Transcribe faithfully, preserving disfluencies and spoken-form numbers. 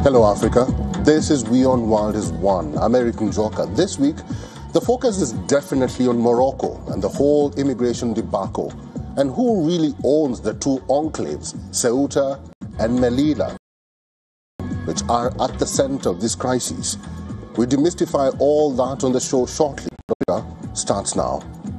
Hello, Africa. This is Beyond Wildest One, American Joker. This week, the focus is definitely on Morocco and the whole immigration debacle, and who really owns the two enclaves, Ceuta and Melilla, which are at the center of this crisis. We demystify all that on the show shortly. Starts now.